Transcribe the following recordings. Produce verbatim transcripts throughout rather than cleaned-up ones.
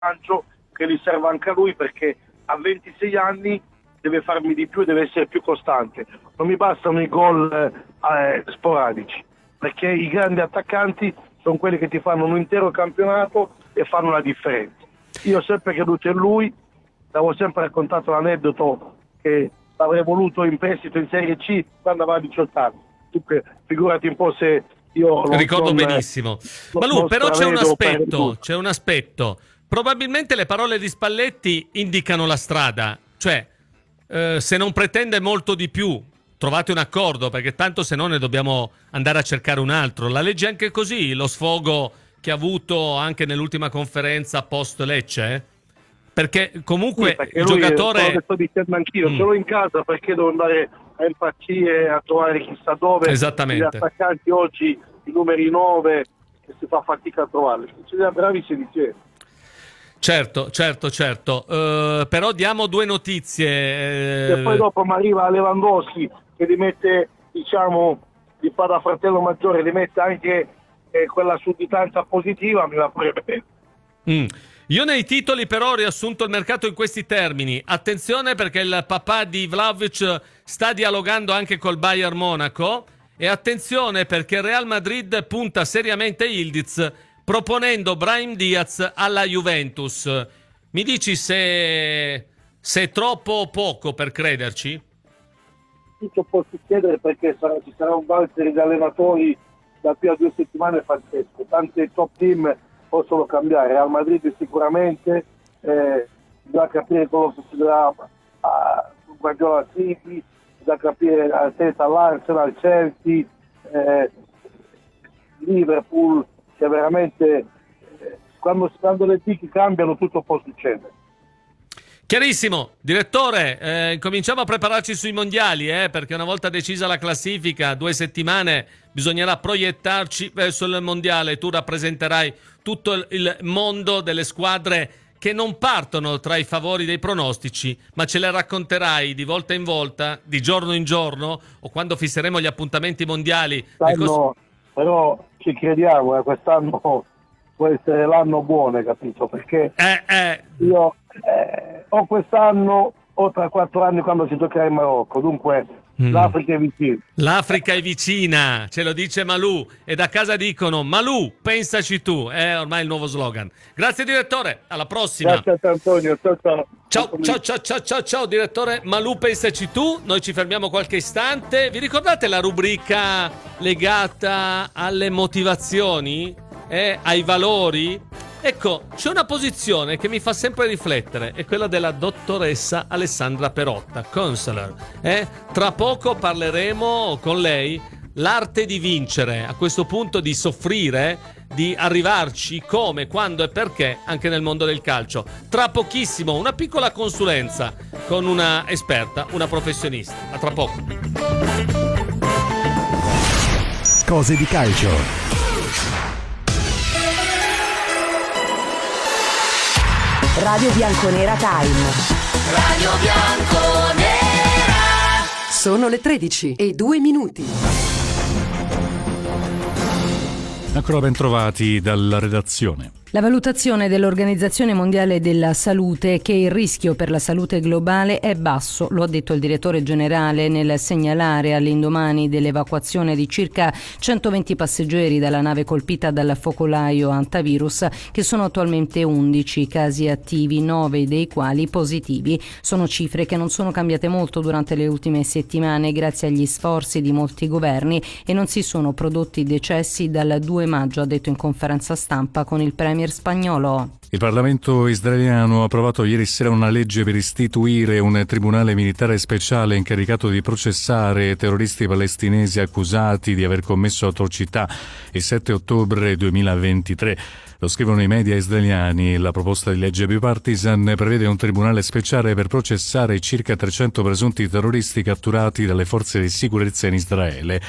lancio che gli serve anche a lui, perché a ventisei anni deve farmi di più, deve essere più costante. Non mi bastano i gol eh, sporadici, perché i grandi attaccanti sono quelli che ti fanno un intero campionato e fanno la differenza. Io ho sempre creduto in lui, avevo sempre raccontato l'aneddoto che l'avrei voluto in prestito in Serie C quando aveva diciotto anni. Dunque, figurati un po' se io non, ricordo non, benissimo. Ma lui, però c'è un aspetto, c'è un aspetto. Probabilmente le parole di Spalletti indicano la strada, cioè eh, se non pretende molto di più, trovate un accordo, perché tanto se no ne dobbiamo andare a cercare un altro. La legge anche così, lo sfogo che ha avuto anche nell'ultima conferenza post Lecce, eh? Perché comunque sì, perché il lui, giocatore... Lo sto dicendo anch'io, mm. ce l'ho in casa perché devo andare a impazzire, a trovare chissà dove. Esattamente. Gli attaccanti oggi, i numeri nove, che si fa fatica a trovarli. Ce li ha bravi sedicenti. Certo, certo, certo. Uh, però diamo due notizie. Eh... E poi dopo mi arriva Lewandowski che li mette, diciamo, li fa da fratello maggiore, li mette anche eh, quella sudditanza positiva, mi va pure bene. Mm. Io nei titoli però ho riassunto il mercato in questi termini. Attenzione, perché il papà di Vlahovic sta dialogando anche col Bayern Monaco, e attenzione perché il Real Madrid punta seriamente Yildiz proponendo Brahim Diaz alla Juventus. Mi dici se, se è troppo o poco per crederci? Tutto può succedere, perché sarà, ci sarà un valzer di allenatori da qui a due settimane pazzesco. Tante top team possono cambiare. Real Madrid sicuramente, eh, bisogna capire quello che succederà a Guardiola City, bisogna capire Arteta all'Arsenal, Chelsea, eh, Liverpool, che veramente eh, quando, quando le picchi cambiano tutto può succedere. Chiarissimo, direttore, eh, cominciamo a prepararci sui mondiali, eh, perché una volta decisa la classifica, due settimane, bisognerà proiettarci verso il mondiale. Tu rappresenterai tutto il, il mondo delle squadre che non partono tra i favori dei pronostici, ma ce le racconterai di volta in volta, di giorno in giorno, o quando fisseremo gli appuntamenti mondiali. Cos- però ci crediamo, eh, quest'anno può essere l'anno buono, capito? Perché eh, eh. io eh, o quest'anno o tra quattro anni quando si giocherà in Marocco, dunque mm. l'Africa è vicina. L'Africa è vicina, ce lo dice Malù, e da casa dicono: Malù, pensaci tu, è ormai il nuovo slogan. Grazie direttore, alla prossima. Grazie a te, Antonio, ciao ciao. Ciao, ciao, ciao, ciao, ciao, ciao direttore Malù, pensaci tu. Noi ci fermiamo qualche istante. Vi ricordate la rubrica legata alle motivazioni? Eh, ai valori? Ecco, c'è una posizione che mi fa sempre riflettere, è quella della dottoressa Alessandra Perotta, counselor. Eh? Tra poco parleremo con lei l'arte di vincere, a questo punto di soffrire, di arrivarci come, quando e perché anche nel mondo del calcio. Tra pochissimo una piccola consulenza con una esperta, una professionista. A tra poco. Cose di calcio. Radio Bianconera Time. Radio Bianconera. Sono le tredici e due minuti. Ancora ben trovati dalla redazione. La valutazione dell'Organizzazione Mondiale della Salute è che il rischio per la salute globale è basso, lo ha detto il direttore generale nel segnalare all'indomani dell'evacuazione di circa centoventi passeggeri dalla nave colpita dal focolaio antivirus, che sono attualmente undici casi attivi, nove dei quali positivi. Sono cifre che non sono cambiate molto durante le ultime settimane grazie agli sforzi di molti governi, e non si sono prodotti decessi dal due maggio, ha detto in conferenza stampa con il premier spagnolo. Il Parlamento israeliano ha approvato ieri sera una legge per istituire un tribunale militare speciale incaricato di processare terroristi palestinesi accusati di aver commesso atrocità il sette ottobre duemilaventitré. Lo scrivono i media israeliani. La proposta di legge bipartisan prevede un tribunale speciale per processare circa trecento presunti terroristi catturati dalle forze di sicurezza in Israele.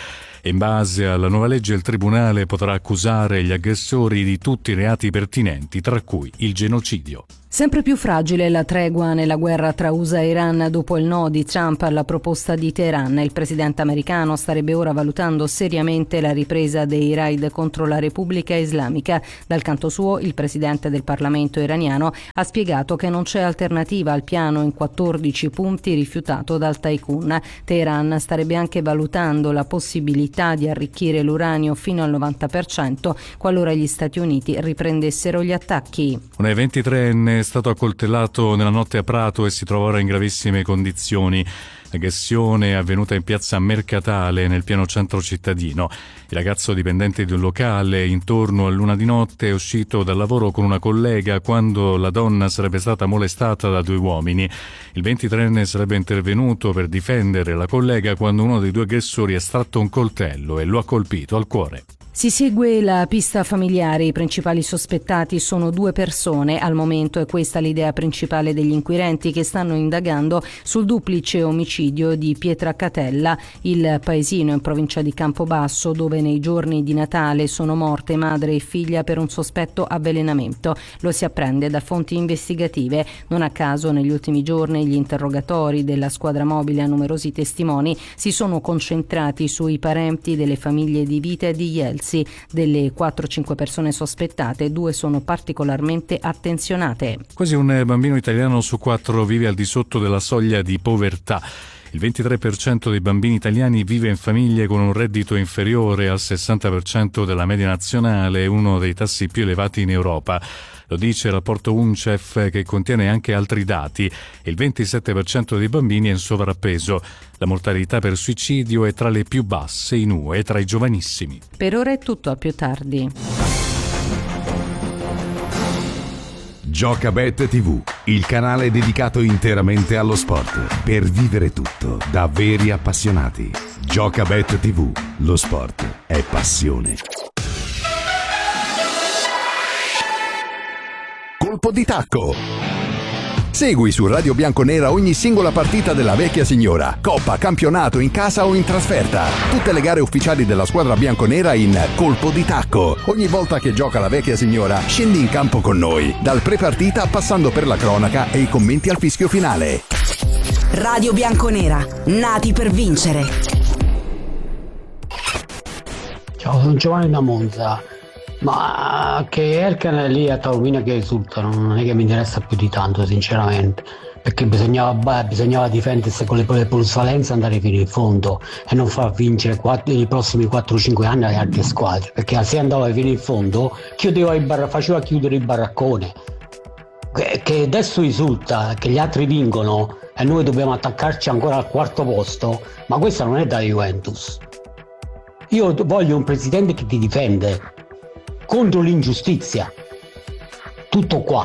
e in base alla nuova legge il Tribunale potrà accusare gli aggressori di tutti i reati pertinenti, tra cui il genocidio. Sempre più fragile la tregua nella guerra tra U S A e Iran dopo il no di Trump alla proposta di Teheran. Il presidente americano starebbe ora valutando seriamente la ripresa dei raid contro la Repubblica Islamica. Dal canto suo, il presidente del Parlamento iraniano ha spiegato che non c'è alternativa al piano in quattordici punti rifiutato dal tycoon. Teheran starebbe anche valutando la possibilità di arricchire l'uranio fino al novanta per cento qualora gli Stati Uniti riprendessero gli attacchi. Un ventitreenne è stato accoltellato nella notte a Prato e si trova ora in gravissime condizioni. L'aggressione è avvenuta in piazza Mercatale, nel pieno centro cittadino. Il ragazzo dipendente di un locale, intorno a luna di notte, è uscito dal lavoro con una collega quando la donna sarebbe stata molestata da due uomini. Il ventitreenne sarebbe intervenuto per difendere la collega quando uno dei due aggressori ha estratto un coltello e lo ha colpito al cuore. Si segue la pista familiare, i principali sospettati sono due persone. Al momento è questa l'idea principale degli inquirenti che stanno indagando sul duplice omicidio di Pietracatella, il paesino in provincia di Campobasso, dove nei giorni di Natale sono morte madre e figlia per un sospetto avvelenamento. Lo si apprende da fonti investigative. Non a caso negli ultimi giorni gli interrogatori della squadra mobile a numerosi testimoni si sono concentrati sui parenti delle famiglie di Vita e di Jelsi. Delle quattro cinque persone sospettate, due sono particolarmente attenzionate. Quasi un bambino italiano su quattro vive al di sotto della soglia di povertà. Il ventitré per cento dei bambini italiani vive in famiglie con un reddito inferiore al sessanta per cento della media nazionale, uno dei tassi più elevati in Europa. Lo dice il rapporto UNICEF, che contiene anche altri dati. Il ventisette per cento dei bambini è in sovrappeso. La mortalità per suicidio è tra le più basse in U E e tra i giovanissimi. Per ora è tutto, a più tardi. Giocabet tivù, il canale dedicato interamente allo sport, per vivere tutto da veri appassionati. Giocabet tivù, lo sport è passione. Colpo di tacco. Segui su Radio Bianconera ogni singola partita della vecchia signora, coppa, campionato, in casa o in trasferta. Tutte le gare ufficiali della squadra bianconera in Colpo di tacco. Ogni volta che gioca la vecchia signora, scendi in campo con noi, dal pre-partita passando per la cronaca e i commenti al fischio finale. Radio Bianconera, nati per vincere. Ciao, sono Giovanni da Monza. Ma che Erkan lì a Taormina che esultano non è che mi interessa più di tanto, sinceramente, perché bisognava, beh, bisognava difendersi con le plusvalenze e andare fino in fondo e non far vincere quattro, i prossimi quattro cinque anni alle altre squadre, perché se andava fino in fondo chiudeva il bar, faceva chiudere il baraccone, che, che adesso risulta che gli altri vincono e noi dobbiamo attaccarci ancora al quarto posto, ma questa non è da Juventus. Io voglio un presidente che ti difende contro l'ingiustizia. Tutto qua.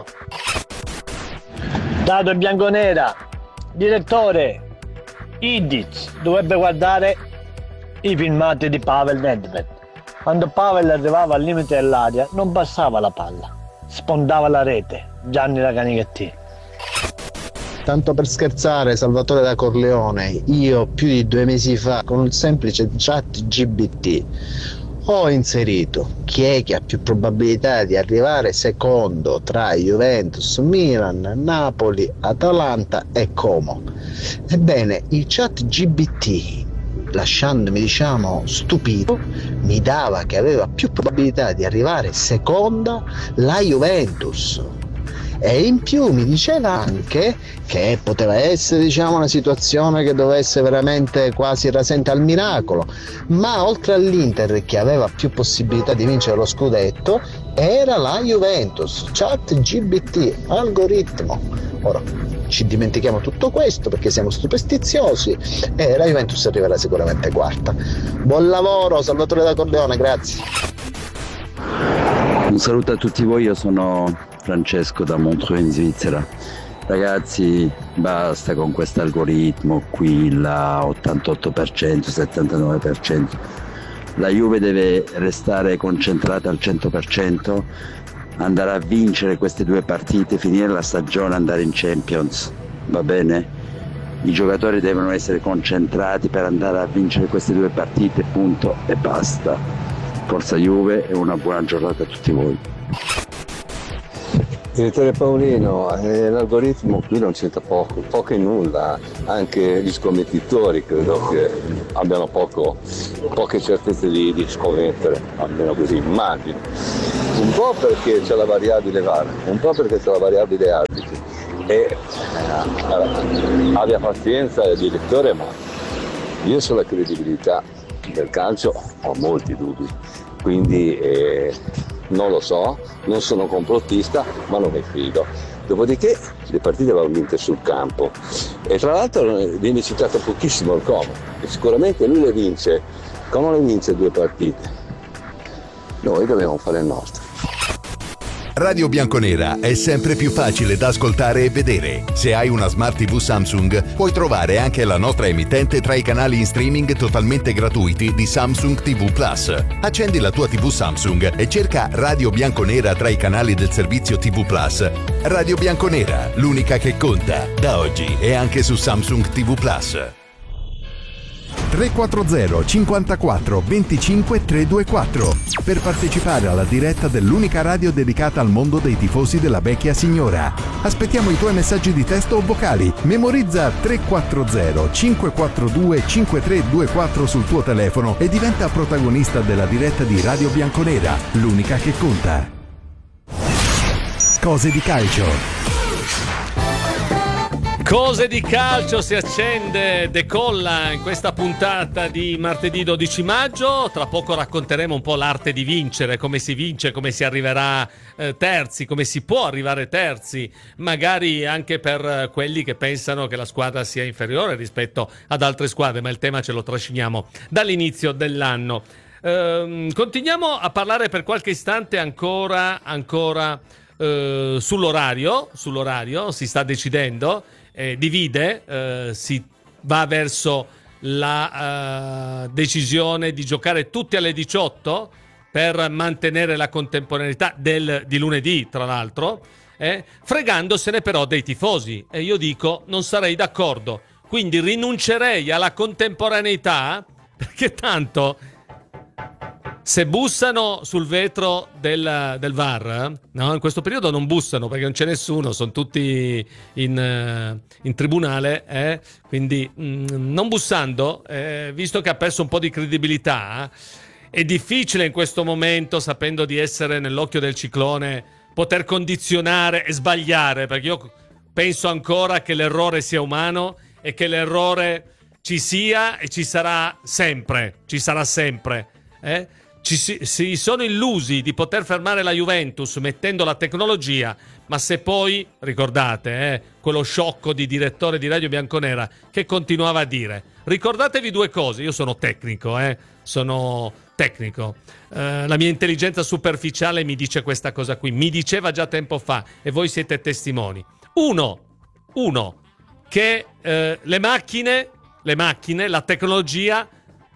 Dato bianconera, direttore Idic dovrebbe guardare i filmati di Pavel Nedved. Quando Pavel arrivava al limite dell'area non passava la palla, spondava la rete. Gianni Racanichetti. Tanto per scherzare, Salvatore da Corleone, io più di due mesi fa con un semplice chat G B T ho inserito chi è che ha più probabilità di arrivare secondo tra Juventus, Milan, Napoli, Atalanta e Como. Ebbene, il chat G B T, lasciandomi diciamo stupito, mi dava che aveva più probabilità di arrivare seconda la Juventus. E in più mi diceva anche che poteva essere diciamo una situazione che dovesse veramente quasi rasente al miracolo, ma oltre all'Inter che aveva più possibilità di vincere lo scudetto era la Juventus. Chat G B T, algoritmo. Ora ci dimentichiamo tutto questo perché siamo superstiziosi e la Juventus arriverà sicuramente quarta. Buon lavoro Salvatore da Corleone, grazie. Un saluto a tutti voi, io sono Francesco da Montreux in Svizzera. Ragazzi, basta con questo algoritmo qui, la ottantotto per cento, settantanove per cento. La Juve deve restare concentrata al cento per cento, andare a vincere queste due partite, finire la stagione, andare in Champions, va bene? i giocatori devono essere concentrati per andare a vincere queste due partite, punto e basta. Forza Juve e una buona giornata a tutti voi. Direttore Paolino, eh, l'algoritmo qui non c'entra poco, poco e nulla, anche gli scommettitori credo che abbiano poco, poche certezze di, di scommettere, almeno così immagino. Un po' perché c'è la variabile V A R, un po' perché c'è la variabile arbitri. E eh, abbia pazienza il direttore, ma io sulla credibilità del calcio ho molti dubbi, quindi eh, non lo so, non sono complottista, ma non mi fido. Dopodiché le partite vanno vinte sul campo e tra l'altro viene citato pochissimo il Como, e sicuramente lui le vince. Como le vince due partite, noi dobbiamo fare il nostro. Radio Bianconera è sempre più facile da ascoltare e vedere. Se hai una Smart tivù Samsung, puoi trovare anche la nostra emittente tra i canali in streaming totalmente gratuiti di Samsung tivù Plus. Accendi la tua tivù Samsung e cerca Radio Bianconera tra i canali del servizio tivù Plus. Radio Bianconera, l'unica che conta. Da oggi è anche su Samsung tivù Plus. tre quattro zero cinquantaquattro venticinque trecentoventiquattro per partecipare alla diretta dell'unica radio dedicata al mondo dei tifosi della vecchia signora. Aspettiamo i tuoi messaggi di testo o vocali. Memorizza tre quattro zero cinque quattro due cinque tre due quattro sul tuo telefono e diventa protagonista della diretta di Radio Bianconera, l'unica che conta. Cose di calcio. Cose di calcio si accende, decolla in questa puntata di martedì dodici maggio. Tra poco racconteremo un po' l'arte di vincere, come si vince, come si arriverà eh, terzi, come si può arrivare terzi, magari anche per quelli che pensano che la squadra sia inferiore rispetto ad altre squadre, ma il tema ce lo trasciniamo dall'inizio dell'anno. Ehm, continuiamo a parlare per qualche istante ancora, ancora eh, sull'orario, sull'orario, si sta decidendo. Eh, divide, eh, si va verso la uh, decisione di giocare tutti alle diciotto per mantenere la contemporaneità del, di lunedì, tra l'altro, eh, fregandosene però dei tifosi. E io dico, non sarei d'accordo. Quindi rinuncerei alla contemporaneità, perché tanto se bussano sul vetro del, del V A R, no, in questo periodo non bussano perché non c'è nessuno, sono tutti in, in tribunale, eh? Quindi mh, non bussando, eh, visto che ha perso un po' di credibilità, è difficile in questo momento, sapendo di essere nell'occhio del ciclone, poter condizionare e sbagliare, perché io penso ancora che l'errore sia umano e che l'errore ci sia e ci sarà sempre, ci sarà sempre, eh? Ci si, si sono illusi di poter fermare la Juventus mettendo la tecnologia, ma se poi, ricordate, eh, quello sciocco di direttore di Radio Bianconera che continuava a dire, ricordatevi due cose, io sono tecnico, eh, sono tecnico, eh, la mia intelligenza superficiale mi dice questa cosa qui, mi diceva già tempo fa e voi siete testimoni. Uno, uno, che eh, le macchine, le macchine, la tecnologia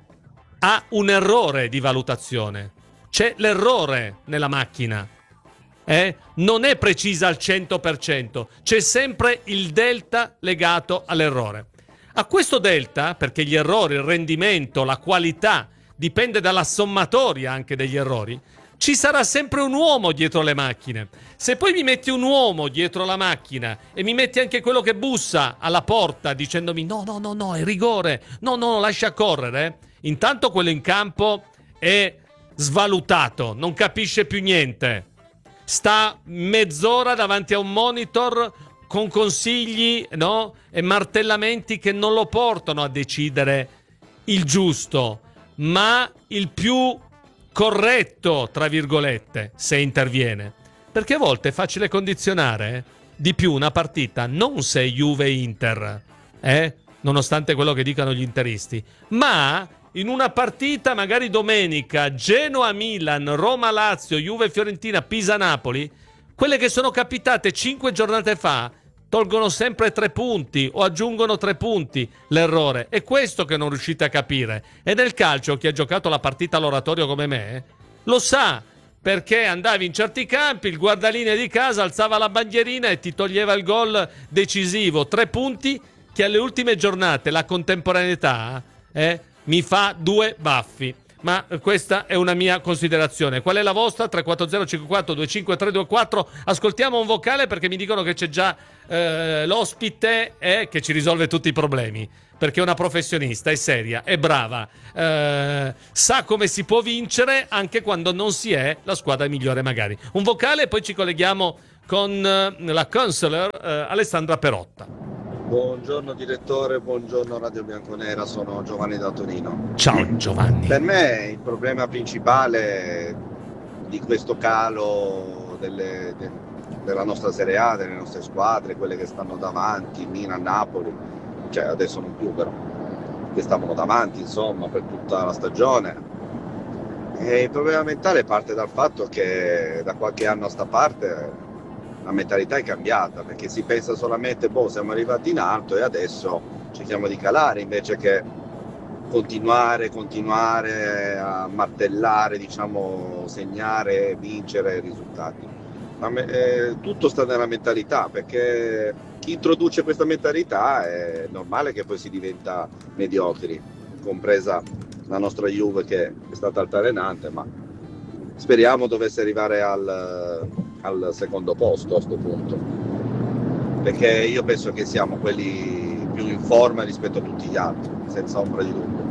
ha un errore di valutazione. C'è l'errore nella macchina. Eh? Non è precisa al cento per cento. C'è sempre il delta legato all'errore. A questo delta, perché gli errori, il rendimento, la qualità, dipende dalla sommatoria anche degli errori, ci sarà sempre un uomo dietro le macchine. Se poi mi metti un uomo dietro la macchina e mi metti anche quello che bussa alla porta dicendomi no, no, no, no, è rigore, no, no, lascia correre, intanto quello in campo è svalutato, non capisce più niente. Sta mezz'ora davanti a un monitor con consigli, no? E martellamenti che non lo portano a decidere il giusto, ma il più corretto, tra virgolette, se interviene. Perché a volte è facile condizionare di più una partita, non se Juve-Inter, eh? Nonostante quello che dicano gli interisti, ma in una partita magari domenica, Genoa-Milan, Roma-Lazio, Juve-Fiorentina, Pisa-Napoli, quelle che sono capitate cinque giornate fa tolgono sempre tre punti o aggiungono tre punti l'errore. È questo che non riuscite a capire. E nel calcio chi ha giocato la partita all'oratorio come me lo sa, perché andavi in certi campi, il guardalinee di casa alzava la bandierina e ti toglieva il gol decisivo. Tre punti che alle ultime giornate la contemporaneità eh, mi fa due baffi. Ma questa è una mia considerazione. Qual è la vostra? tre quattro zero cinque quattro due cinque tre due quattro. Ascoltiamo un vocale perché mi dicono che c'è già eh, l'ospite eh, che ci risolve tutti i problemi, perché è una professionista, è seria, è brava, eh, sa come si può vincere anche quando non si è la squadra migliore magari. Un vocale e poi ci colleghiamo con eh, la counselor eh, Alessandra Perotta. Buongiorno direttore, buongiorno Radio Bianconera, sono Giovanni da Torino. Ciao Giovanni. Per me il problema principale di questo calo delle, de, della nostra Serie A, delle nostre squadre, quelle che stanno davanti, Milan, Napoli, cioè adesso non più però, che stavano davanti insomma per tutta la stagione. E il problema mentale parte dal fatto che da qualche anno a sta parte la mentalità è cambiata, perché si pensa solamente, boh, siamo arrivati in alto e adesso cerchiamo di calare, invece che continuare, continuare a martellare, diciamo, segnare, vincere risultati. Ma eh, tutto sta nella mentalità, perché chi introduce questa mentalità è normale che poi si diventa mediocri, compresa la nostra Juve che è stata altalenante, ma speriamo dovesse arrivare al, al secondo posto a questo punto, perché io penso che siamo quelli più in forma rispetto a tutti gli altri, senza ombra di dubbio.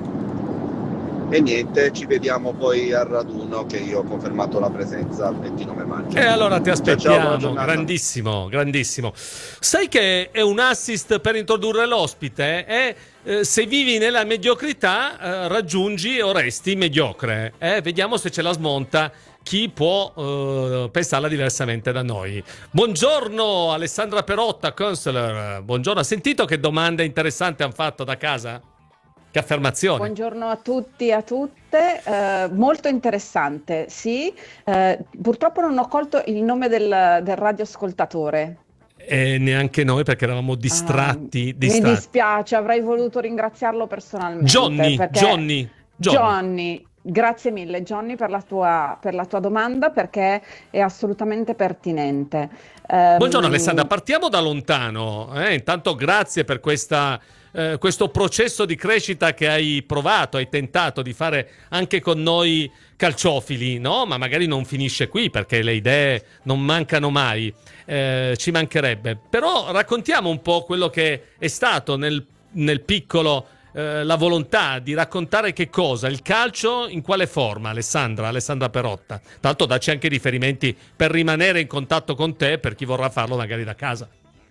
E niente, ci vediamo poi al raduno, che io ho confermato la presenza il ventinove maggio. E allora ti aspettiamo, ciao, ciao, grandissimo, grandissimo. Sai che è un assist per introdurre l'ospite? Eh? Eh, se vivi nella mediocrità eh, raggiungi o resti mediocre. Eh? Vediamo se ce la smonta chi può eh, pensarla diversamente da noi. Buongiorno Alessandra Perotta, counselor. Buongiorno, ha sentito che domande interessanti hanno fatto da casa? Che affermazione. Buongiorno a tutti e a tutte, eh, molto interessante, sì. Eh, purtroppo non ho colto il nome del, del radioascoltatore. E neanche noi, perché eravamo distratti, Ah, distratti. Mi dispiace, avrei voluto ringraziarlo personalmente. Johnny, perché- Johnny, Johnny. Johnny, grazie mille Johnny per la tua, per la tua domanda, perché è assolutamente pertinente. Ehm, Buongiorno Alessandra, partiamo da lontano. eh. Intanto grazie per questa, eh, questo processo di crescita che hai provato, hai tentato di fare anche con noi calciofili, no? Ma magari non finisce qui, perché le idee non mancano mai, eh, ci mancherebbe. Però raccontiamo un po' quello che è stato nel, nel piccolo eh, la volontà di raccontare che cosa? Il calcio in quale forma, Alessandra, Alessandra Perotta? Tanto dacci anche riferimenti per rimanere in contatto con te, per chi vorrà farlo magari da casa.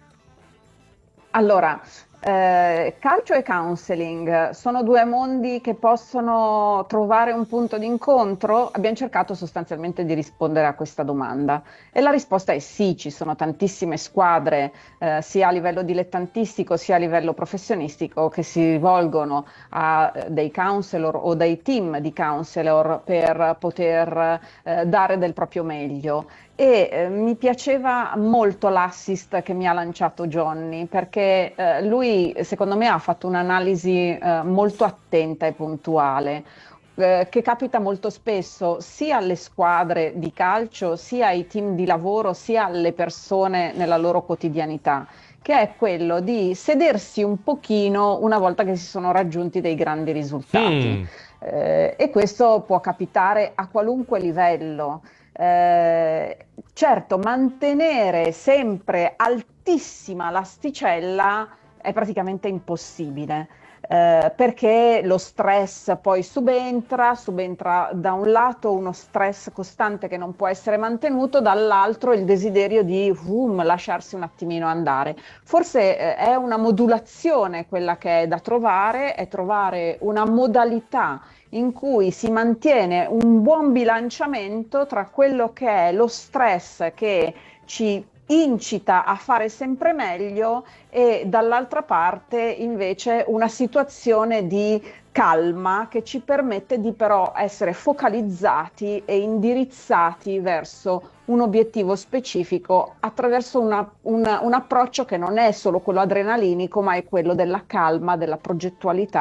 Allora, eh, calcio e counseling sono due mondi che possono trovare un punto di incontro? Abbiamo cercato sostanzialmente di rispondere a questa domanda e la risposta è sì, ci sono tantissime squadre eh, sia a livello dilettantistico sia a livello professionistico che si rivolgono a eh, dei counselor o dei team di counselor per poter eh, dare del proprio meglio. E eh, mi piaceva molto l'assist che mi ha lanciato Johnny, perché eh, lui secondo me ha fatto un'analisi eh, molto attenta e puntuale, eh, che capita molto spesso sia alle squadre di calcio, sia ai team di lavoro, sia alle persone nella loro quotidianità, che è quello di sedersi un pochino una volta che si sono raggiunti dei grandi risultati. Mm. Eh, e questo può capitare a qualunque livello. Eh, certo, mantenere sempre altissima l'asticella è praticamente impossibile, eh, perché lo stress poi subentra, subentra da un lato uno stress costante che non può essere mantenuto, dall'altro il desiderio di um, lasciarsi un attimino andare. Forse eh, è una modulazione quella che è da trovare, è trovare una modalità in cui si mantiene un buon bilanciamento tra quello che è lo stress che ci incita a fare sempre meglio e dall'altra parte invece una situazione di calma che ci permette di però essere focalizzati e indirizzati verso un obiettivo specifico attraverso una, una, un approccio che non è solo quello adrenalinico, ma è quello della calma, della progettualità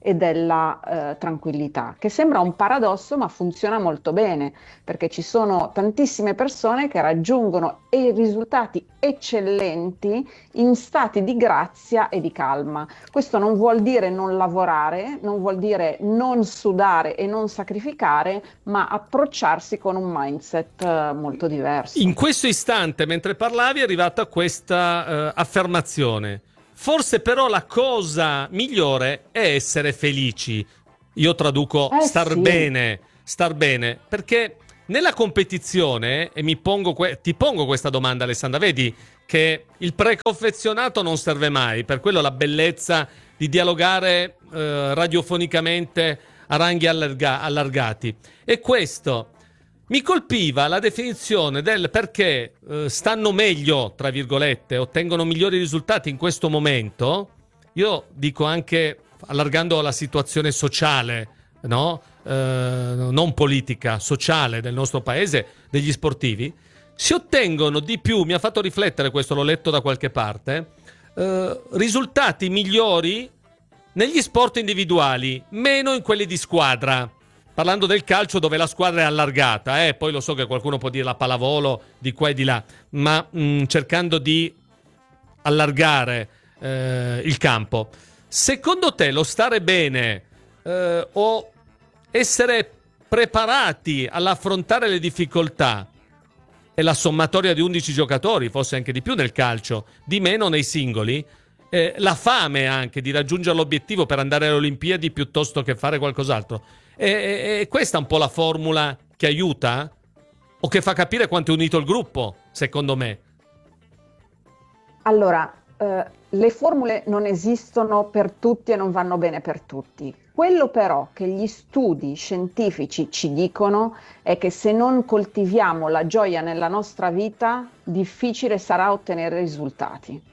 e della eh, tranquillità, che sembra un paradosso ma funziona molto bene, perché ci sono tantissime persone che raggiungono e risultati eccellenti in stati di grazia e di calma. Questo non vuol dire non lavorare, non vuol dire non sudare e non sacrificare, ma approcciarsi con un mindset eh, molto diverso. In questo istante, mentre parlavi, è arrivata questa eh, affermazione. Forse però la cosa migliore è essere felici. Io traduco Eh, star sì. bene, star bene, perché nella competizione, e mi pongo que- ti pongo questa domanda, Alessandra, vedi che il preconfezionato non serve mai, per quello la bellezza di dialogare eh, radiofonicamente a ranghi allarga- allargati. E questo mi colpiva la definizione del perché eh, stanno meglio, tra virgolette, ottengono migliori risultati in questo momento. Io dico anche, allargando la situazione sociale, no? Eh, non politica, sociale del nostro paese, degli sportivi, si ottengono di più, mi ha fatto riflettere questo, l'ho letto da qualche parte, eh, risultati migliori negli sport individuali, meno in quelli di squadra. Parlando del calcio dove la squadra è allargata, eh? Poi lo so che qualcuno può dire la pallavolo di qua e di là, ma mh, cercando di allargare eh, il campo. Secondo te lo stare bene eh, o essere preparati all'affrontare le difficoltà è la sommatoria di undici giocatori, forse anche di più nel calcio, di meno nei singoli, eh, la fame anche di raggiungere l'obiettivo per andare alle Olimpiadi piuttosto che fare qualcos'altro. E, e questa è un po' la formula che aiuta o che fa capire quanto è unito il gruppo, secondo me. Allora, eh, le formule non esistono per tutti e non vanno bene per tutti. Quello però che gli studi scientifici ci dicono è che se non coltiviamo la gioia nella nostra vita, difficile sarà ottenere risultati.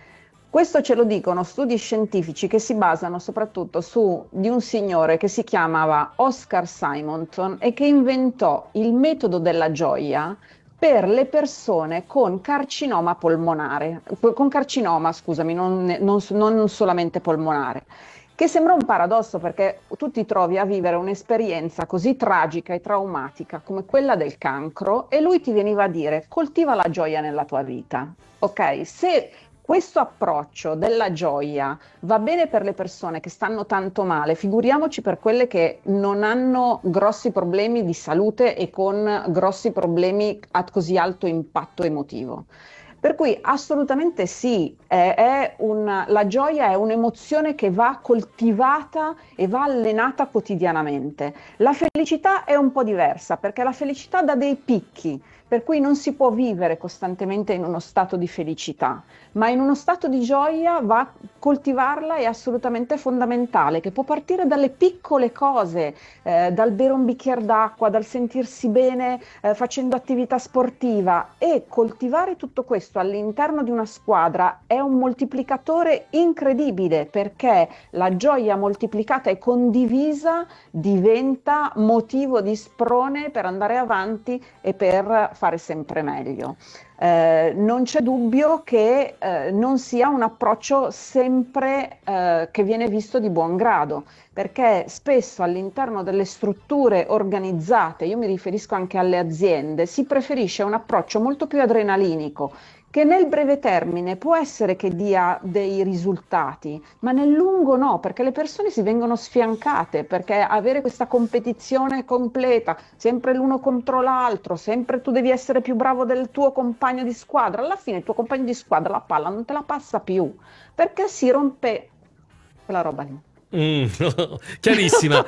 Questo ce lo dicono studi scientifici che si basano soprattutto su di un signore che si chiamava Oscar Simonton e che inventò il metodo della gioia per le persone con carcinoma polmonare, con carcinoma, scusami, non, non, non solamente polmonare. Che sembra un paradosso perché tu ti trovi a vivere un'esperienza così tragica e traumatica come quella del cancro e lui ti veniva a dire coltiva la gioia nella tua vita, ok? Se questo approccio della gioia va bene per le persone che stanno tanto male, figuriamoci per quelle che non hanno grossi problemi di salute e con grossi problemi a così alto impatto emotivo. Per cui assolutamente sì, è, è una, la gioia è un'emozione che va coltivata e va allenata quotidianamente. La felicità è un po' diversa perché la felicità dà dei picchi, per cui non si può vivere costantemente in uno stato di felicità, ma in uno stato di gioia va coltivarla è assolutamente fondamentale, che può partire dalle piccole cose, eh, dal bere un bicchiere d'acqua, dal sentirsi bene eh, facendo attività sportiva, e coltivare tutto questo all'interno di una squadra è un moltiplicatore incredibile, perché la gioia moltiplicata e condivisa diventa motivo di sprone per andare avanti e per fare sempre meglio. Eh, non c'è dubbio che eh, non sia un approccio sempre eh, che viene visto di buon grado, perché spesso all'interno delle strutture organizzate, io mi riferisco anche alle aziende, si preferisce un approccio molto più adrenalinico, che nel breve termine può essere che dia dei risultati, ma nel lungo no, perché le persone si vengono sfiancate, perché avere questa competizione completa, sempre l'uno contro l'altro, sempre tu devi essere più bravo del tuo compagno di squadra, alla fine il tuo compagno di squadra la palla non te la passa più, perché si rompe quella roba lì. Mm, chiarissima.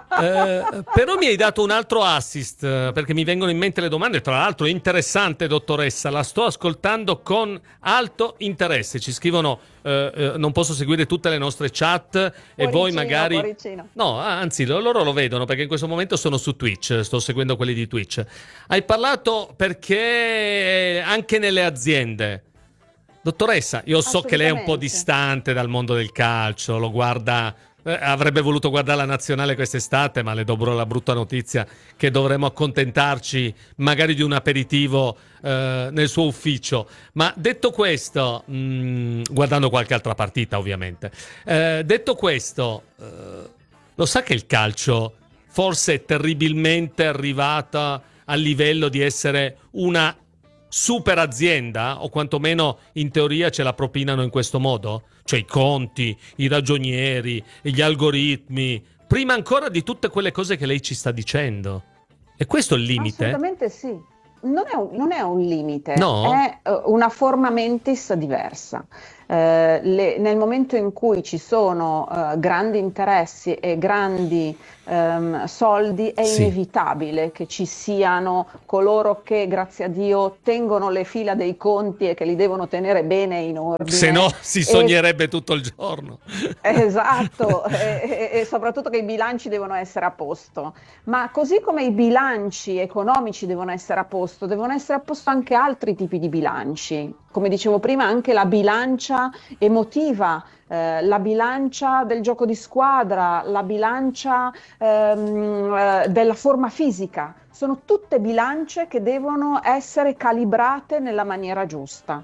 eh, però mi hai dato un altro assist eh, perché mi vengono in mente le domande. Tra l'altro interessante, dottoressa, la sto ascoltando con alto interesse. Ci scrivono eh, eh, non posso seguire tutte le nostre chat e Cuoricino, voi magari cuoricino. no, anzi loro lo vedono perché in questo momento sono su Twitch, sto seguendo quelli di Twitch. Hai parlato perché anche nelle aziende. Dottoressa, io so che lei è un po' distante dal mondo del calcio, lo guarda eh, avrebbe voluto guardare la nazionale quest'estate, ma le do la brutta notizia che dovremo accontentarci magari di un aperitivo eh, nel suo ufficio. Ma detto questo, mh, guardando qualche altra partita ovviamente, eh, detto questo, eh, lo sa che il calcio forse è terribilmente arrivata al livello di essere una super azienda, o quantomeno in teoria ce la propinano in questo modo? Cioè i conti, i ragionieri, gli algoritmi, prima ancora di tutte quelle cose che lei ci sta dicendo. E questo è il limite? Assolutamente sì. Non è un, non è un limite, No? è uh, una forma mentis diversa. Eh, le- nel momento in cui ci sono uh, grandi interessi e grandi ehm, soldi, è Sì. inevitabile che ci siano coloro che, grazie a Dio, tengono le fila dei conti e che li devono tenere bene in ordine. Se no si E- sognerebbe tutto il giorno. Esatto, e, e- e soprattutto che i bilanci devono essere a posto, ma così come i bilanci economici devono essere a posto, devono essere a posto anche altri tipi di bilanci. Come dicevo prima, anche la bilancia emotiva, eh, la bilancia del gioco di squadra, la bilancia ehm, eh, della forma fisica. Sono tutte bilance che devono essere calibrate nella maniera giusta.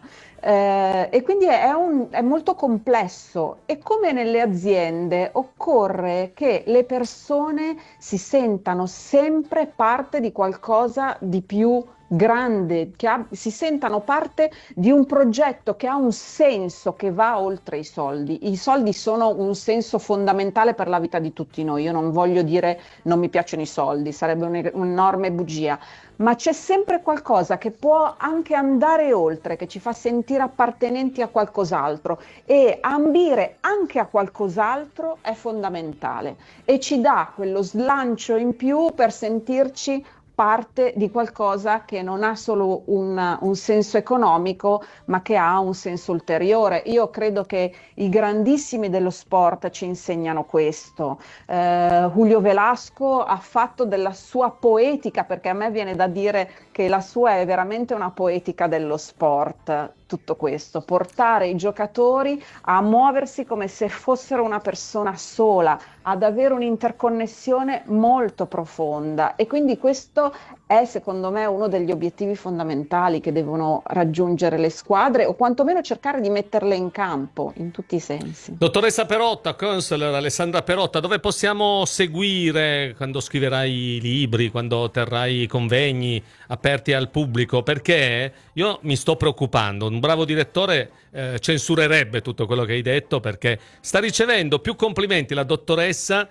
Eh, e quindi è, un- è molto complesso, e come nelle aziende occorre che le persone si sentano sempre parte di qualcosa di più grande, che ha- si sentano parte di un progetto che ha un senso che va oltre i soldi. I soldi sono un senso fondamentale per la vita di tutti noi. Io non voglio dire non mi piacciono i soldi, sarebbe un- un'enorme bugia, ma c'è sempre qualcosa che può anche andare oltre, che ci fa sentire appartenenti a qualcos'altro, e ambire anche a qualcos'altro è fondamentale e ci dà quello slancio in più per sentirci parte di qualcosa che non ha solo un, un senso economico, ma che ha un senso ulteriore. Io credo che i grandissimi dello sport ci insegnano questo. Eh, Julio Velasco ha fatto della sua poetica, perché a me viene da dire che la sua è veramente una poetica dello sport, tutto questo, portare i giocatori a muoversi come se fossero una persona sola, ad avere un'interconnessione molto profonda, e quindi questo è secondo me uno degli obiettivi fondamentali che devono raggiungere le squadre, o quantomeno cercare di metterle in campo in tutti i sensi. Dottoressa Perotta, counselor Alessandra Perotta, dove possiamo seguire quando scriverai libri, quando terrai convegni aperti al pubblico? Perché io mi sto preoccupando. Un bravo direttore eh, censurerebbe tutto quello che hai detto, perché sta ricevendo più complimenti la dottoressa,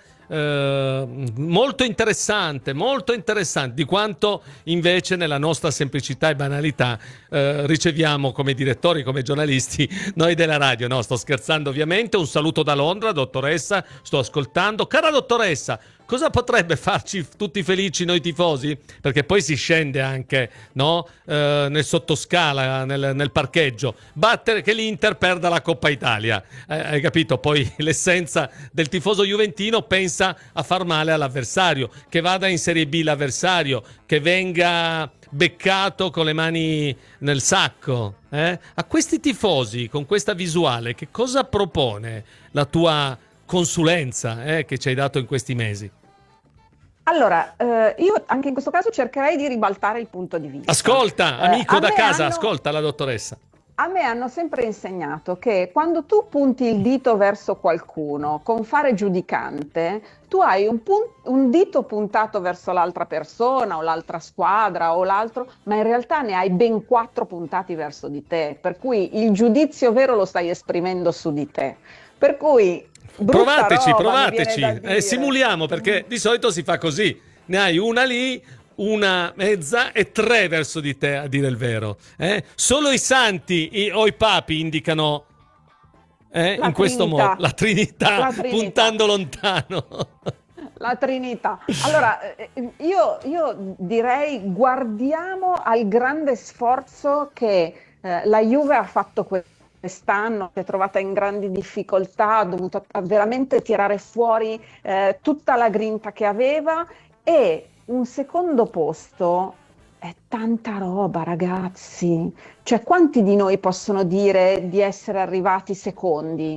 eh, molto interessante, molto interessante, di quanto invece nella nostra semplicità e banalità eh, riceviamo come direttori, come giornalisti, noi della radio. No, sto scherzando ovviamente. Un saluto da Londra, dottoressa, sto ascoltando. Cara dottoressa, cosa potrebbe farci tutti felici noi tifosi? Perché poi si scende anche, no? Eh, nel sottoscala, nel, nel parcheggio. Battere che l'Inter perda la Coppa Italia. Eh, hai capito? Poi l'essenza del tifoso juventino pensa a far male all'avversario, che vada in Serie B l'avversario, che venga beccato con le mani nel sacco. Eh? A questi tifosi, con questa visuale, che cosa propone la tua consulenza eh, che ci hai dato in questi mesi? Allora, eh, io anche in questo caso cercherei di ribaltare il punto di vista. Ascolta, amico Eh, a da me casa, hanno- ascolta la dottoressa. A me hanno sempre insegnato che quando tu punti il dito verso qualcuno con fare giudicante, tu hai un, pun- un dito puntato verso l'altra persona o l'altra squadra o l'altro, ma in realtà ne hai ben quattro puntati verso di te, per cui il giudizio vero lo stai esprimendo su di te. Per cui brutta Provateci, roba, mi provateci. viene da Eh, dire. simuliamo, perché di solito si fa così. Ne hai una lì, una mezza e tre verso di te, a dire il vero. Eh? Solo i santi i- o i papi indicano eh, La in questo Trinità. modo la Trinità, La Trinità. puntando lontano. La Trinità. Allora, eh, io, io direi guardiamo al grande sforzo che eh, la Juve ha fatto que- quest'anno, si è trovata in grandi difficoltà, ha dovuto veramente tirare fuori eh, tutta la grinta che aveva, e un secondo posto è tanta roba, ragazzi. Cioè, quanti di noi possono dire di essere arrivati secondi?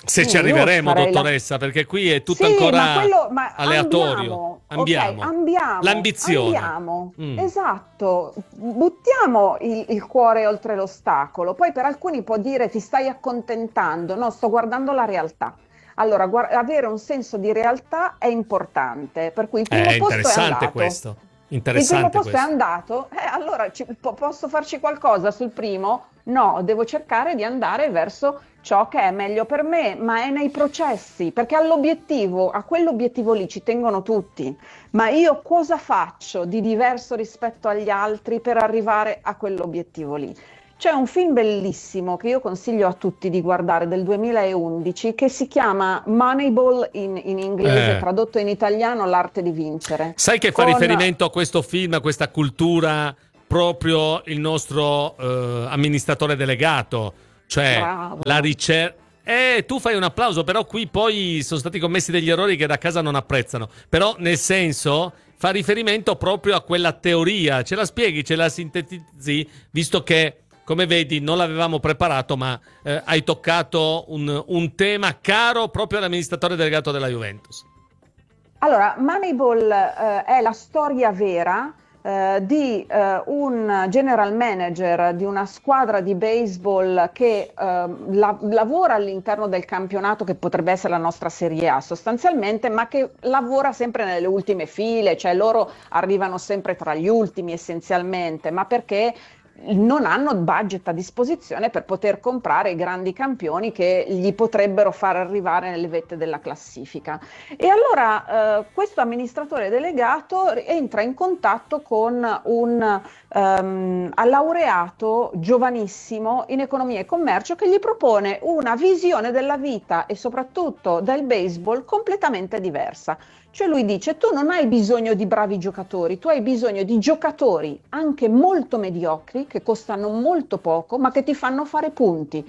Se Sì, ci io arriveremo, farei la- dottoressa, perché qui è tutto Sì, ancora ma quello- ma aleatorio. Ambiamo, Ambiamo. ok, ambiamo, L'ambizione. ambiamo, Mm. esatto, buttiamo il, il cuore oltre l'ostacolo. Poi per alcuni può dire ti stai accontentando, no, sto guardando la realtà. Allora, guar- avere un senso di realtà è importante, per cui il primo È posto è interessante andato. questo. Il primo Interessante posto questo. è andato, eh, allora ci- po- posso farci qualcosa sul primo? No, devo cercare di andare verso ciò che è meglio per me, ma è nei processi, perché all'obiettivo, a quell'obiettivo lì ci tengono tutti, ma io cosa faccio di diverso rispetto agli altri per arrivare a quell'obiettivo lì? C'è un film bellissimo che io consiglio a tutti di guardare del duemilaundici che si chiama Moneyball in, in inglese, Eh. tradotto in italiano L'arte di vincere. Sai che fa Con- riferimento a questo film, a questa cultura, proprio il nostro eh, amministratore delegato, cioè Bravo. la ricerca. Eh, tu fai un applauso, però qui poi sono stati commessi degli errori che da casa non apprezzano. Però, nel senso, fa riferimento proprio a quella teoria. Ce la spieghi, ce la sintetizzi, visto che, come vedi, non l'avevamo preparato, ma eh, hai toccato un, un tema caro proprio all'amministratore delegato della Juventus. Allora, Moneyball eh, è la storia vera eh, di eh, un general manager di una squadra di baseball che eh, la- lavora all'interno del campionato che potrebbe essere la nostra Serie A sostanzialmente, ma che lavora sempre nelle ultime file, cioè loro arrivano sempre tra gli ultimi essenzialmente, ma perché non hanno budget a disposizione per poter comprare i grandi campioni che gli potrebbero far arrivare nelle vette della classifica. E allora eh, questo amministratore delegato entra in contatto con un ehm, laureato giovanissimo in economia e commercio che gli propone una visione della vita e soprattutto del baseball completamente diversa. Cioè lui dice, tu non hai bisogno di bravi giocatori, tu hai bisogno di giocatori anche molto mediocri, che costano molto poco, ma che ti fanno fare punti.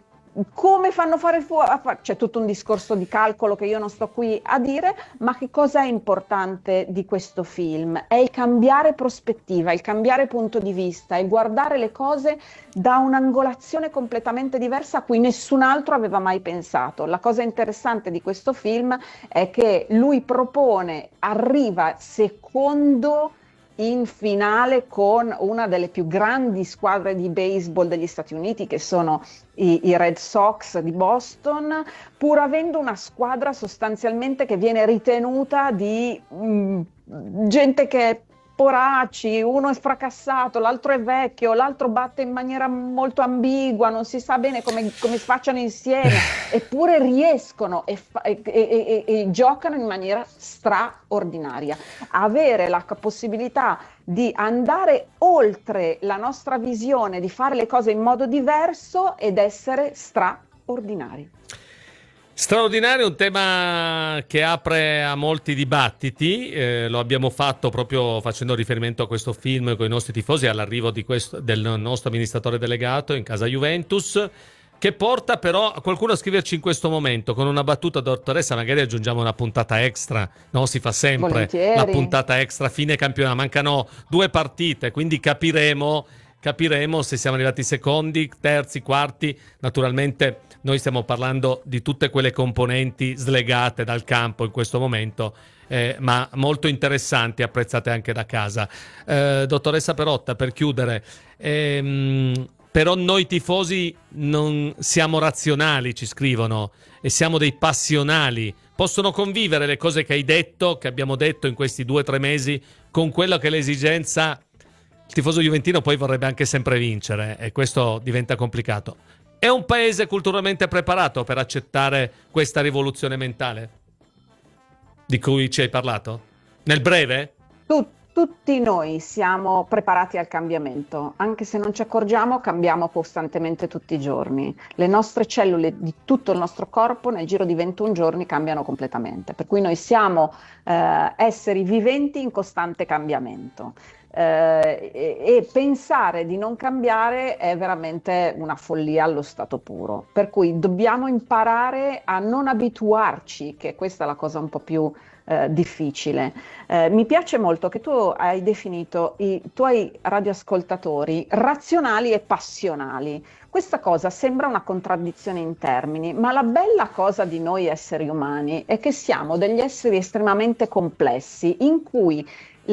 Come fanno fare fu- a fa- C'è tutto un discorso di calcolo che io non sto qui a dire, ma che cosa è importante di questo film? È il cambiare prospettiva, il cambiare punto di vista, il guardare le cose da un'angolazione completamente diversa a cui nessun altro aveva mai pensato. La cosa interessante di questo film è che lui propone, arriva secondo in finale con una delle più grandi squadre di baseball degli Stati Uniti, che sono i, i Red Sox di Boston, pur avendo una squadra sostanzialmente che viene ritenuta di mh, gente che è poracci, uno è fracassato, l'altro è vecchio, l'altro batte in maniera molto ambigua, non si sa bene come, come si facciano insieme, eppure riescono e, fa- e- e- e- e giocano in maniera straordinaria. Avere la ca- possibilità di andare oltre la nostra visione, di fare le cose in modo diverso ed essere straordinari. Straordinario, un tema che apre a molti dibattiti, eh, lo abbiamo fatto proprio facendo riferimento a questo film con i nostri tifosi all'arrivo di questo, del nostro amministratore delegato in casa Juventus, che porta però a qualcuno a scriverci in questo momento con una battuta, dottoressa, magari aggiungiamo una puntata extra, no? Si fa sempre Volentieri. la puntata extra fine campionato, mancano due partite, quindi capiremo... Capiremo se siamo arrivati secondi, terzi, quarti. Naturalmente noi stiamo parlando di tutte quelle componenti slegate dal campo in questo momento, eh, ma molto interessanti, apprezzate anche da casa. Eh, dottoressa Perotta, per chiudere, ehm, però noi tifosi non siamo razionali, ci scrivono, e siamo dei passionali. Possono convivere le cose che hai detto, che abbiamo detto in questi due o tre mesi, con quello che è l'esigenza. Il tifoso juventino poi vorrebbe anche sempre vincere e questo diventa complicato. È un paese culturalmente preparato per accettare questa rivoluzione mentale di cui ci hai parlato? Nel breve? Tu- tutti noi siamo preparati al cambiamento, anche se non ci accorgiamo, cambiamo costantemente tutti i giorni. Le nostre cellule di tutto il nostro corpo nel giro di ventuno giorni cambiano completamente, per cui noi siamo eh, esseri viventi in costante cambiamento. Eh, e, e pensare di non cambiare è veramente una follia allo stato puro, per cui dobbiamo imparare a non abituarci, che questa è la cosa un po' più eh, difficile. Eh, mi piace molto che tu hai definito i tuoi radioascoltatori razionali e passionali. Questa cosa sembra una contraddizione in termini, ma la bella cosa di noi esseri umani è che siamo degli esseri estremamente complessi in cui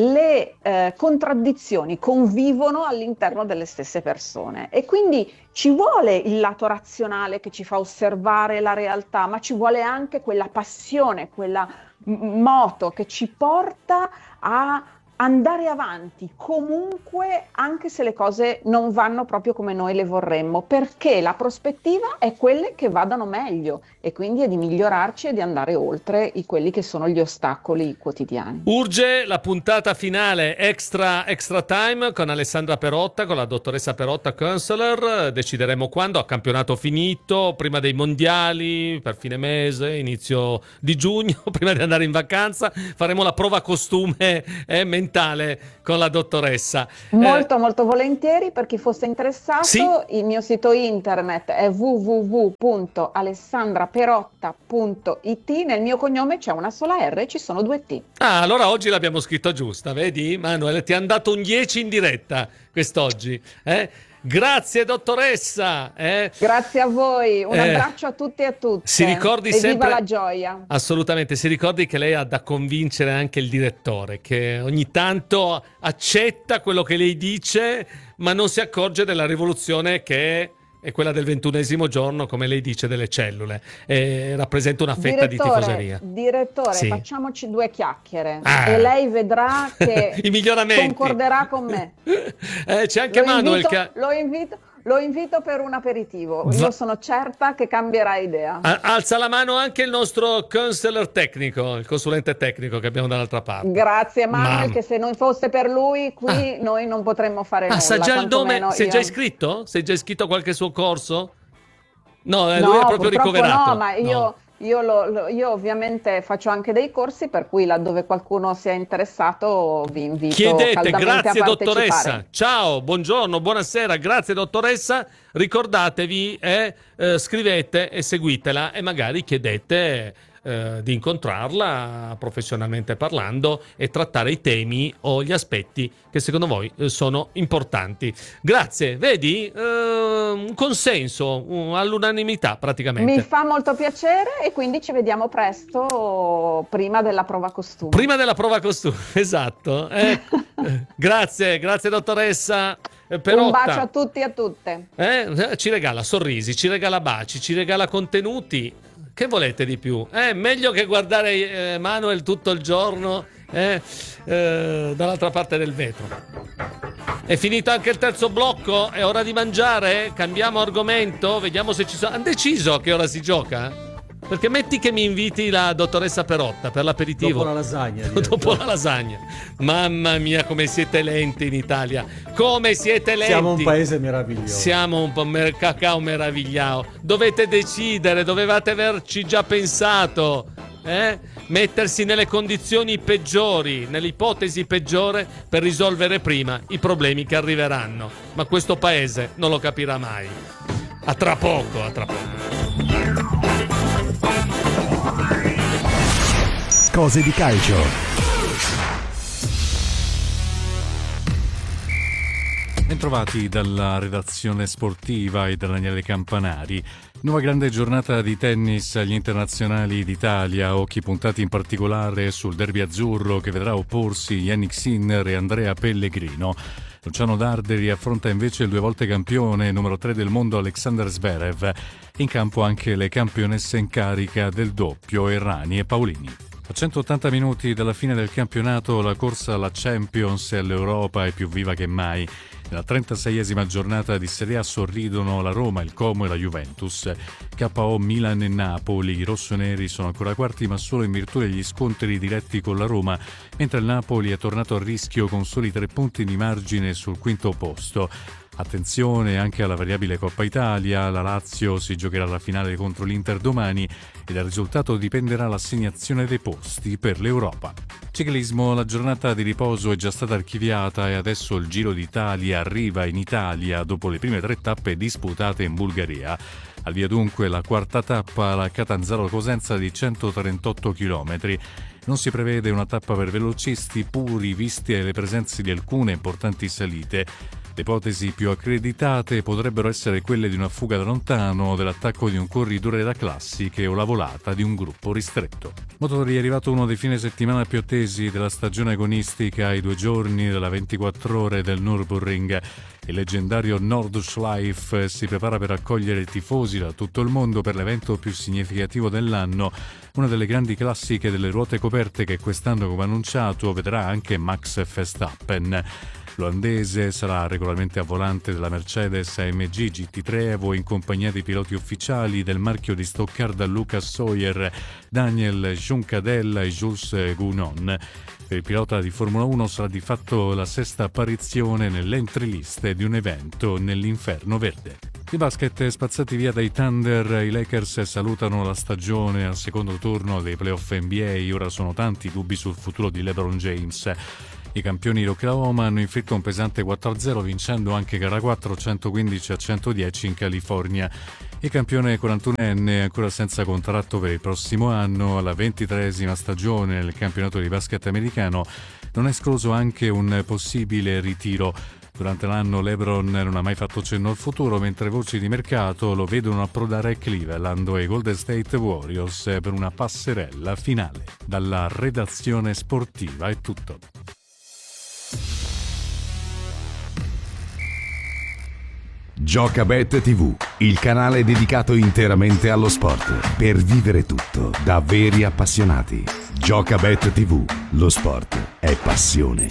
le eh, contraddizioni convivono all'interno delle stesse persone e quindi ci vuole il lato razionale che ci fa osservare la realtà, ma ci vuole anche quella passione, quella m- moto che ci porta a andare avanti comunque, anche se le cose non vanno proprio come noi le vorremmo, perché la prospettiva è quelle che vadano meglio e quindi è di migliorarci e di andare oltre i, quelli che sono gli ostacoli quotidiani. Urge la puntata finale extra, extra time con Alessandra Perotta, con la dottoressa Perotta counselor. Decideremo quando, a campionato finito, prima dei mondiali, per fine mese, inizio di giugno, prima di andare in vacanza, faremo la prova costume eh, mentale con la dottoressa. Molto eh, molto volentieri, per chi fosse interessato, sì? Il mio sito internet è w w w punto alessandraperotta punto i t. Nel mio cognome c'è una sola R, ci sono due T. Ah, allora oggi l'abbiamo scritto giusta, vedi? Manuel, ti hanno dato un dieci in diretta quest'oggi, eh? Grazie dottoressa. Eh. Grazie a voi, un eh. abbraccio a tutti e a tutte. Si ricordi e sempre... viva la gioia. Assolutamente, si ricordi che lei ha da convincere anche il direttore, che ogni tanto accetta quello che lei dice, ma non si accorge della rivoluzione che è quella del ventunesimo giorno, come lei dice, delle cellule. E rappresenta una fetta direttore, di tifoseria. Direttore, sì. Facciamoci due chiacchiere ah. e lei vedrà che i miglioramenti. Concorderà con me. eh, c'è anche lo Manuel invito, che... Lo invito... Lo invito per un aperitivo. Va- Io sono certa che cambierà idea. Alza la mano anche il nostro counselor tecnico, il consulente tecnico che abbiamo dall'altra parte. Grazie Manuel, Mamma. Che se non fosse per lui qui ah. noi non potremmo fare ah, nulla. Sa già il nome? Sei io... già iscritto? Sei già iscritto a qualche suo corso? No, eh, no lui è proprio ricoverato. No, ma io... No. Io, lo, lo, io ovviamente faccio anche dei corsi, per cui laddove qualcuno sia interessato vi invito Chiedete, caldamente grazie a dottoressa, ciao, buongiorno, buonasera, grazie dottoressa, ricordatevi, eh, eh, scrivete e seguitela e magari chiedete eh, di incontrarla professionalmente parlando e trattare i temi o gli aspetti che secondo voi eh, sono importanti. Grazie, vedi? Eh, un consenso uh, all'unanimità praticamente. Mi fa molto piacere e quindi ci vediamo presto prima della prova costume. Prima della prova costume, esatto. Eh, grazie, grazie dottoressa Perotta. Un bacio a tutti e a tutte. Eh, ci regala sorrisi, ci regala baci, ci regala contenuti. Che volete di più? Eh, meglio che guardare eh, Manuel tutto il giorno eh, eh, dall'altra parte del vetro. È finito anche il terzo blocco? È ora di mangiare? Cambiamo argomento? Vediamo se ci sono... Hanno deciso a che ora si gioca? Perché metti che mi inviti la dottoressa Perotta per l'aperitivo. Dopo la lasagna. Dopo la lasagna. Mamma mia, come siete lenti in Italia. Come siete lenti. Siamo un paese meraviglioso. Siamo un po' mer- cacao meravigliao. Dovete decidere, dovevate averci già pensato. Eh? Mettersi nelle condizioni peggiori, nell'ipotesi peggiore, per risolvere prima i problemi che arriveranno. Ma questo paese non lo capirà mai. A tra poco, a tra poco. Cose di calcio. Bentrovati dalla redazione sportiva e da Daniele Campanari. Nuova grande giornata di tennis agli internazionali d'Italia, occhi puntati in particolare sul derby azzurro che vedrà opporsi Jannik Sinner e Andrea Pellegrino. Luciano Darderi affronta invece il due volte campione numero tre del mondo Alexander Zverev. In campo anche le campionesse in carica del doppio Errani e Paolini. A centottanta minuti dalla fine del campionato la corsa alla Champions e all'Europa è più viva che mai. Nella trentaseiesima giornata di Serie A sorridono la Roma, il Como e la Juventus. K O Milan e Napoli, i rossoneri sono ancora quarti ma solo in virtù degli scontri diretti con la Roma, mentre il Napoli è tornato a rischio con soli tre punti di margine sul quinto posto. Attenzione anche alla variabile Coppa Italia, la Lazio si giocherà la finale contro l'Inter domani e dal risultato dipenderà l'assegnazione dei posti per l'Europa. Ciclismo, la giornata di riposo è già stata archiviata e adesso il Giro d'Italia arriva in Italia dopo le prime tre tappe disputate in Bulgaria. Al via dunque la quarta tappa, la Catanzaro-Cosenza di centotrentotto chilometri. Non si prevede una tappa per velocisti puri, visti le presenze di alcune importanti salite. Le ipotesi più accreditate potrebbero essere quelle di una fuga da lontano, dell'attacco di un corridore da classiche o la volata di un gruppo ristretto. Motori, è arrivato uno dei fine settimana più attesi della stagione agonistica, i due giorni della ventiquattro ore del Nürburgring. Il leggendario Nordschleife si prepara per accogliere i tifosi da tutto il mondo per l'evento più significativo dell'anno, una delle grandi classiche delle ruote coperte che quest'anno, come annunciato, vedrà anche Max Verstappen. L'olandese sarà regolarmente a volante della Mercedes A M G G T tre Evo in compagnia dei piloti ufficiali del marchio di Stoccarda Lucas Sawyer, Daniel Juncadella e Jules Gounon. Per il pilota di Formula uno sarà di fatto la sesta apparizione nell'entry list di un evento nell'inferno verde. Di basket, spazzati via dai Thunder, i Lakers salutano la stagione al secondo turno dei playoff N B A. Ora sono tanti dubbi sul futuro di LeBron James. I campioni di Oklahoma hanno inflitto un pesante quattro a zero, vincendo anche gara quattro centoquindici a centodieci in California. Il campione quarantunenne, ancora senza contratto per il prossimo anno, alla ventitreesima stagione nel campionato di basket americano, non è escluso anche un possibile ritiro. Durante l'anno LeBron non ha mai fatto cenno al futuro, mentre voci di mercato lo vedono approdare a Cleveland e ai Golden State Warriors per una passerella finale. Dalla redazione sportiva è tutto. Giocabet tivù, il canale dedicato interamente allo sport, per vivere tutto da veri appassionati. Giocabet tivù, lo sport è passione.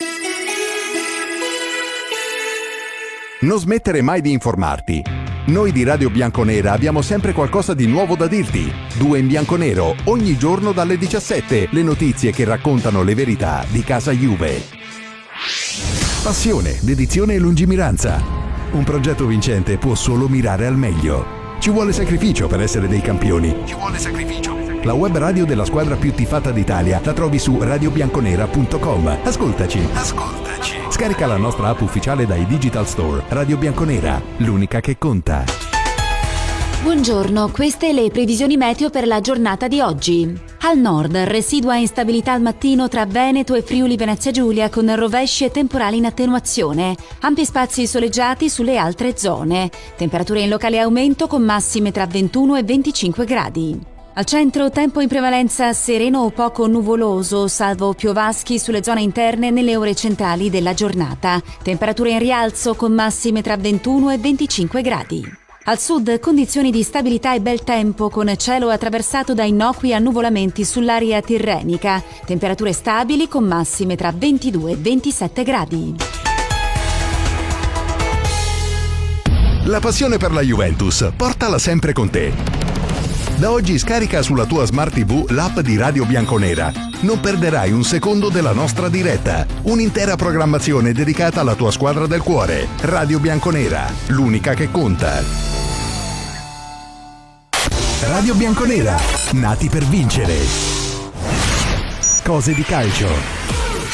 Non smettere mai di informarti. Noi di Radio Bianconera abbiamo sempre qualcosa di nuovo da dirti. Due in bianco-nero, ogni giorno dalle diciassette, le notizie che raccontano le verità di casa Juve. Passione, dedizione e lungimiranza. Un progetto vincente può solo mirare al meglio. Ci vuole sacrificio per essere dei campioni. Ci vuole sacrificio. La web radio della squadra più tifata d'Italia la trovi su radio bianconera punto com. Ascoltaci. Ascoltaci. Scarica la nostra app ufficiale dai Digital Store. Radio Bianconera, l'unica che conta. Buongiorno, queste le previsioni meteo per la giornata di oggi. Al nord, residua instabilità al mattino tra Veneto e Friuli Venezia Giulia con rovesci e temporali in attenuazione. Ampi spazi soleggiati sulle altre zone. Temperature in locale aumento con massime tra ventuno e venticinque gradi. Al centro, tempo in prevalenza sereno o poco nuvoloso, salvo piovaschi sulle zone interne nelle ore centrali della giornata. Temperature in rialzo con massime tra ventuno e venticinque gradi. Al sud, condizioni di stabilità e bel tempo con cielo attraversato da innocui annuvolamenti sull'area tirrenica. Temperature stabili con massime tra ventidue e ventisette gradi. La passione per la Juventus, portala sempre con te. Da oggi scarica sulla tua Smart tivù l'app di Radio Bianconera. Non perderai un secondo della nostra diretta. Un'intera programmazione dedicata alla tua squadra del cuore. Radio Bianconera, l'unica che conta. Radio Bianconera, nati per vincere. Cose di calcio.